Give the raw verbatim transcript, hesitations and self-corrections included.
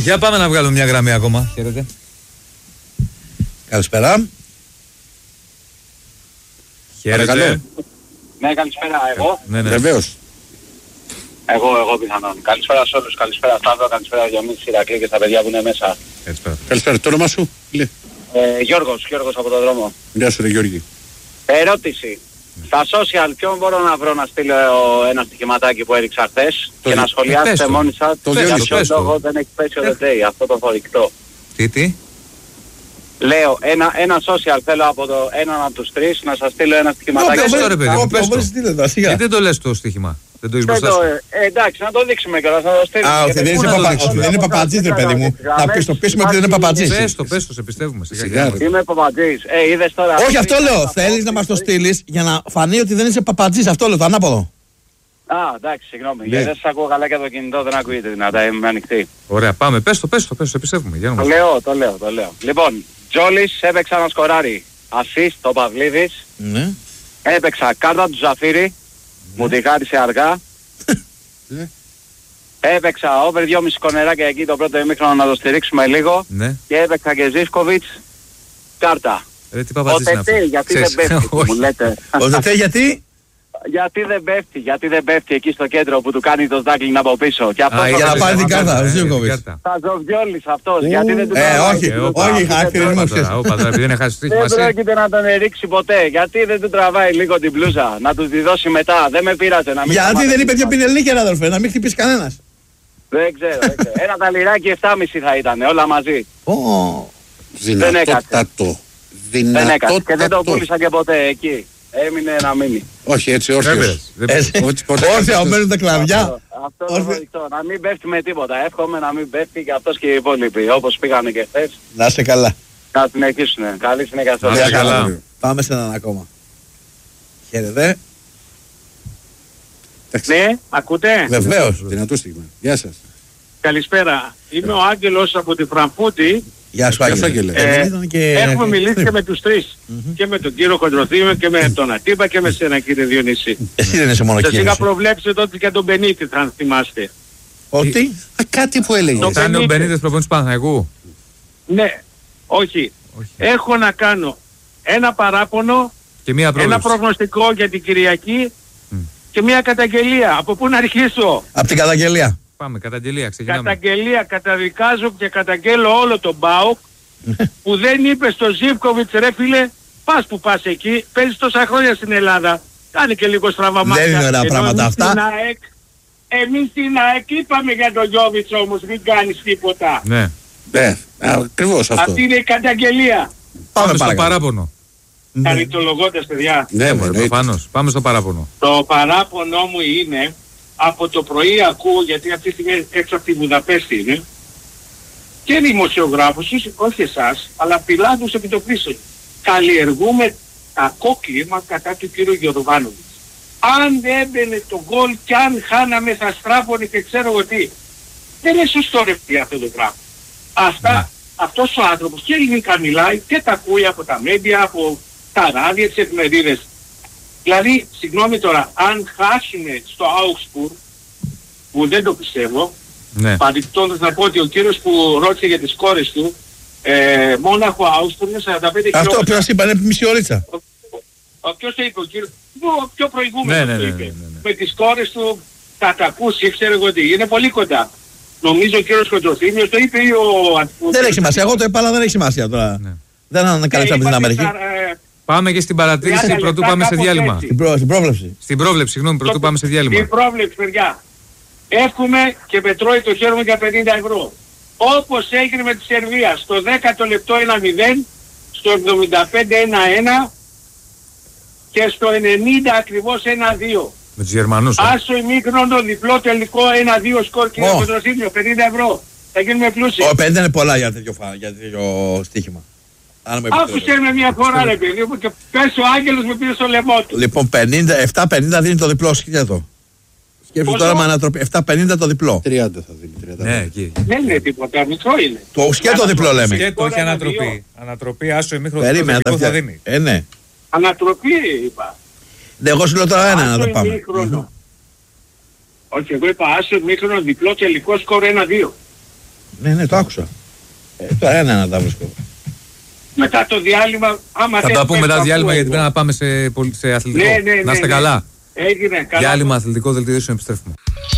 Για πάμε να βγάλουμε μια γραμμή ακόμα. Χαίρετε. Καλησπέρα. Χαίρετε. Ναι, καλησπέρα. Εγώ. Ναι, ναι. Βεβαίως. Εγώ, εγώ πιθανόν. Καλησπέρα σε όλους. Καλησπέρα Σταύρο, καλησπέρα Διονύση, Ηρακλή και στα παιδιά που είναι μέσα. Καλησπέρα. Καλησπέρα. Το όνομα σου? Ε, Γιώργος, Γιώργος από τον δρόμο. Γεια σου ρε Γιώργη. Ερώτηση. Στα social ποιον μπορώ να βρω να στείλω ένα στοιχηματάκι που έριξα χθες Το και να δι- σχολιάσετε ε, μόνοι σας Το για Διονύση, ποιο πες το. λόγο δεν έχει πέσει ο Δεντέι, αυτό το θορυκτό. Τι, τι. Λέω, ένα, ένα social θέλω από το έναν από τους τρεις να σας στείλω ένα Ω, στοιχηματάκι. πες το, ρε παιδί μου, πες το. Μπορείς στείλε το, σιγά. Γιατί δεν το λες το στοίχημα. Δεν το έχεις Δεν μπροστά το, σου. ε, εντάξει, να το δείξουμε κιόλας, να το στείλουμε. Α, ότι δεν είσαι να το παπα- δείξουμε. ότι δεν είναι παπατζής ρε παιδί μου. Να πεις το πείσουμε ότι δεν είναι παπατζής. Πες το, πες το, σε πιστεύουμε. Σιγά, Σιγά, σιγά. ρε. Είμαι παπατζής. Ε, είδες τώρα. Όχι, αυτό λέω. Θέλεις να μας το στείλεις για να φανεί ότι δεν είσαι παπατζής. Αυτό λέω, το ανάποδο. Α, εντάξει, συγγνώμη. Ναι. Γιατί δεν σας ακούω καλά και το κινητό δεν ακούγεται δυνατά, είμαι ανοιχτή. Ωραία, πάμε. Πες το, πες το, πες το, σε πιστεύουμε. Για να Το μας. λέω, το λέω, το λέω. Λοιπόν, Τζόλης έπαιξα ένα σκοράρι. Ασίστ, το Παυλίδης. Ναι. Έπαιξα κάρτα του Ζαφύρι. Μου τη χάρισε αργά. Ναι. Έπαιξα over δυόμισι κονεράκια εκεί το πρώτο ημίχρονο να το στηρίξουμε λίγο. Ναι. Και έπαιξα και Ζίσκοβιτς κάρτα. Ρε, τι Ο παπατζής είναι Τετέ, αυτό. γιατί Ξέρεις, δεν πέφτει, όχι. μου λέτε. Ο Τετέ γιατί? Γιατί δεν πέφτει, γιατί δεν πέφτει εκεί στο κέντρο που του κάνει το στάκλινγκ από πίσω. Και αυτός Α, ο για να είδες, πάρει την ε, κάρτα, ε, ο ε, Ζίβκοβιτς. την κάρτα. θα ζωβιόλης αυτός, γιατί δεν του Ε, τραβάει. όχι, Ε, όπα, όχι, όπα, άκρη, όπα, δεν τώρα, είναι όπα, τώρα, επειδή δεν έχει χάσει τη Δεν σημασία. πρόκειται να τον ρίξει ποτέ. Γιατί δεν του τραβάει λίγο την μπλούζα, να του τη δώσει μετά. Δεν με πείρασε να μην Γιατί σταματήσει. δεν είπε πιο πινελίκια αδελφέ, να μην χτυπήσει κανένας. Δεν ξέρω, δεν ξέρω. Ένα ταλιράκι επτά κόμμα πέντε θα ήταν, όλα μαζί. Δεν έκατσε. Δυνατότατο. Δεν έκατσε και δεν το Δυνατότατο. πούλησα και ποτέ εκεί. Έμεινε να μείνει. Όχι, έτσι Δεν όρθιος. πειράζει, δεν πειράζει. Έτσι, όρθια μένουν τα κλαδιά. Αυτό, αυτό το Όρθιο. βοηθώ. Να μην πέφτει με τίποτα. Εύχομαι να μην πέφτει και αυτός και οι υπόλοιποι. Όπως πήγανε και χθες. Να είσαι καλά. Να συνεχίσουν. Καλή συνέχεια σε Να όλους. είσαι καλά. Πάμε σε έναν ακόμα. Χαίρετε. Ναι, ακούτε. Βεβαίως. Δυνατό στιγμή. Γεια σας. Καλησπέρα. Είμαι ο Άγγελος από τη Φραγκφούρτη. Γεια σου Γεια σου, Άγγελε. Άγγελε. Ε, Ε, ήταν και- Έχουμε μιλήσει και με τους τρεις. Και με τον κύριο Κοντροθύμιο και με τον Ατύπα και με σένα κύριε Διονύση. Εσύ δεν είσαι μόνο Σας είχα κύριος. προβλέψει τότε και τον Μπενίτη, αν θυμάστε. Ότι. Α, κάτι που έλεγε. Το Θα είναι ο Μπενίτες. Μπενίτες προπονητής Παναθηναϊκού. Ναι, όχι. Όχι. Έχω να κάνω ένα παράπονο, Και μία ένα πρόβλεψη. προγνωστικό για την Κυριακή Μμ. και μια καταγγελία. Από πού να αρχίσω. Από την καταγγελία. Πάμε, καταγγελία, ξεκινάμε. Καταγγελία, καταδικάζω και καταγγέλω όλο τον ΠΑΟΚ που δεν είπε στο Ζίβκοβιτς ρε φίλε, πας που πας εκεί, παίζεις τόσα χρόνια στην Ελλάδα, κάνε και λίγο στραβαμάτια. Δεν είναι ωραία Ενώ πράγματα εμείς αυτά. στην ΑΕΚ, εμείς στην ΑΕΚ είπαμε για τον Γιώβιτς όμως, μην κάνεις τίποτα. Ναι. Ναι, ακριβώς αυτό. Αυτή είναι η καταγγελία. Πάμε στο παρακάτω. παράπονο. Ναι. Χαριτολογώντας παιδιά. Ναι, Μωρέ, εννοείται. προφανώς. Πάμε στο παράπονο. Το παράπονο μου είναι, από το πρωί ακούω, γιατί αυτή τη στιγμή έξω από τη Βουδαπέστη είναι, και δημοσιογράφους, όχι εσάς, αλλά πιλάτους επιτοπλίστων. Καλλιεργούμε κακό κλίμα κατά του κύριου Γιωβάνοβιτς. Αν δεν έμπαινε το γκολ και αν χάναμε θα στράφωνε και ξέρω εγώ τι. Δεν είναι σωστό ρε παιδιά αυτό το πράγμα. Αυτά, αυτός ο άνθρωπος και ελληνικά μιλάει και τα ακούει από τα μέντια, από τα ράδια, τις εφημερίδες. Δηλαδή, συγγνώμη τώρα, αν χάσουμε στο Augsburg, που δεν το πιστεύω, Ναι. παρεμπιπτόντως να πω ότι ο κύριος που ρώτησε για τις κόρες του, ε, Μόναχο Augsburg είναι σαράντα πέντε Αυτό χιλιόμετρα. που σας είπα είναι μισή ωρίτσα. Ο, ο, ποιος το είπε, ο κύριος, ο πιο προηγούμενος Ναι, ναι, το ναι, είπε. ναι, ναι, ναι. Με τις κόρες του θα τα ακούσει, ξέρω εγώ τι, είναι πολύ κοντά. Νομίζω ο κύριος Κοντροθύμιος το είπε ή ο Αντιπούτης. Δεν έχει σημασία. Εγώ το είπα, αλλά δεν έχει σημασία τώρα. Ναι. Δεν ανακαλύψαμε την Αμερική. Πάμε και στην παρατήρηση τριάντα πρωτού λεπτά, πάμε σε κάπως διάλειμμα. έτσι. Στην προ- στην πρόβλεψη. Στην πρόβλεψη, συγγνώμη, πρωτού πάμε σε Την διάλειμμα. πρόβλεψη, παιδιά. Εύχομαι και μετρώει το χέρι μου για πενήντα ευρώ. Όπως έγινε με τη Σερβία, στο δέκατο λεπτό ένα μηδέν, στο εβδομήντα πέντε ένα ένα και στο ενενήντα ακριβώς ένα δύο. Με τους Γερμανούς. ε. Άσο ημίχρονο διπλό τελικό ένα δύο σκορ κύριε Ω. Κοντροθύμιο, πενήντα ευρώ. Θα γίνουμε πλούσιοι. Ο πέντε είναι πολλά για τέτοιο, φα- για τέτοιο στοίχημα. Αν με Άκουσε επιτρέπετε. με μια φορά ρε παιδί μου και πες ο Άγγελος με πήρε στο λαιμό του. Λοιπόν, πενήντα, επτά πενήντα δίνει το διπλό, σκέφτο. Σκέφτομαι Πόσο? τώρα με ανατροπή. επτά πενήντα το διπλό. τριάντα θα δίνει. τριάντα. Ναι, εκεί. Δεν είναι τίποτα, μικρό είναι. Το σκέτο διπλό λέμε. Και το όχι Ένα ανατροπή. δύο. Ανατροπή, άσο ημίχρονο Περίμενα τα θα φτιά- δίνει. Ε, ναι. Ανατροπή είπα. Ναι, εγώ σου λέω τώρα ένα να Άσο το πάμε. ημίχρονο. Όχι, εγώ είπα άσο ημίχρονο διπλό τελικό σκορ ένα δύο. Ναι, ναι, το άκουσα. Ε, τώρα ένα να τα βρίσκω. Μετά το διάλειμμα, άμα Θα θες, τα πούμε πες μετά το διάλειμμα ακούω γιατί πρέπει εγώ. να πάμε σε, πολ- σε αθλητικό. Ναι, ναι, ναι, Να είστε ναι. καλά. Έγινε καλά. Διάλειμμα αθλητικό δελτίο, επιστρέφουμε.